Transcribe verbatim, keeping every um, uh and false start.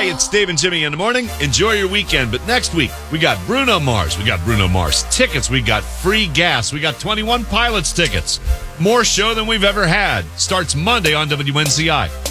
Hi, it's Dave and Jimmy in the morning. Enjoy your weekend. But next week, we got Bruno Mars. We got Bruno Mars tickets. We got free gas. We got twenty-one Pilots tickets. More show than we've ever had. Starts Monday on W N C I.